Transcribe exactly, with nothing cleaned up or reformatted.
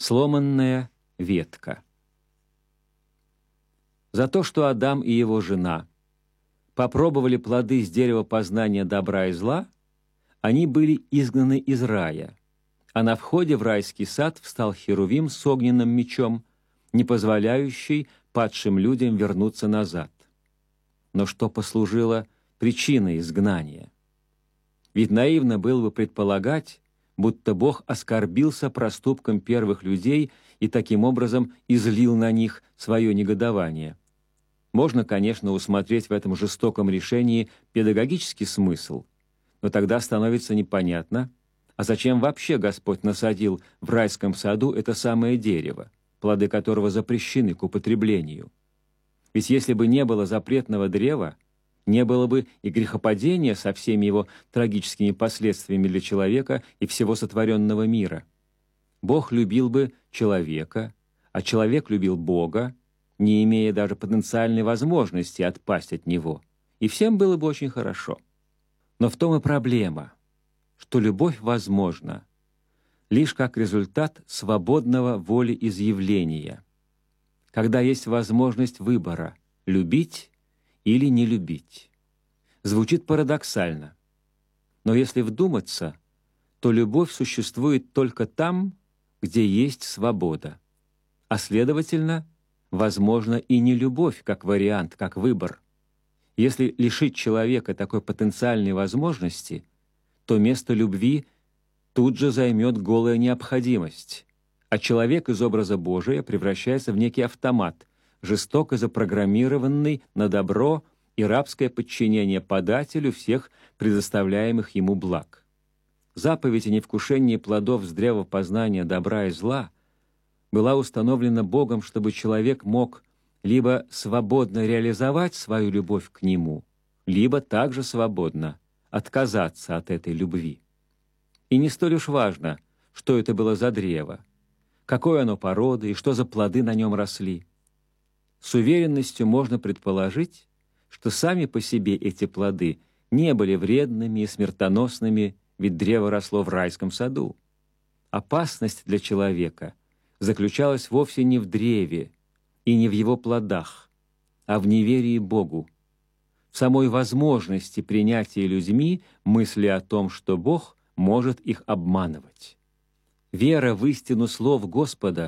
Сломанная ветка. За то, что Адам и его жена попробовали плоды с дерева познания добра и зла, они были изгнаны из рая, а на входе в райский сад встал Херувим с огненным мечом, не позволяющий падшим людям вернуться назад. Но что послужило причиной изгнания? Ведь наивно было бы предполагать, будто Бог оскорбился проступком первых людей и таким образом излил на них свое негодование. Можно, конечно, усмотреть в этом жестоком решении педагогический смысл, но тогда становится непонятно, а зачем вообще Господь насадил в райском саду это самое дерево, плоды которого запрещены к употреблению? Ведь если бы не было запретного древа, не было бы и грехопадения со всеми его трагическими последствиями для человека и всего сотворенного мира. Бог любил бы человека, а человек любил Бога, не имея даже потенциальной возможности отпасть от Него, и всем было бы очень хорошо. Но в том и проблема, что любовь возможна лишь как результат свободного волеизъявления, когда есть возможность выбора — любить или не любить. Звучит парадоксально, но если вдуматься, то любовь существует только там, где есть свобода, а следовательно, возможно и не любовь как вариант, как выбор. Если лишить человека такой потенциальной возможности, то место любви тут же займет голая необходимость, а человек из образа Божия превращается в некий автомат, жестоко запрограммированный на добро и рабское подчинение подателю всех предоставляемых ему благ. Заповедь о невкушении плодов с древа познания добра и зла была установлена Богом, чтобы человек мог либо свободно реализовать свою любовь к Нему, либо также свободно отказаться от этой любви. И не столь уж важно, что это было за древо, какой оно породы и что за плоды на нем росли. С уверенностью можно предположить, что сами по себе эти плоды не были вредными и смертоносными, ведь древо росло в райском саду. Опасность для человека заключалась вовсе не в древе и не в его плодах, а в неверии Богу, в самой возможности принятия людьми мысли о том, что Бог может их обманывать. Вера в истину слов Господа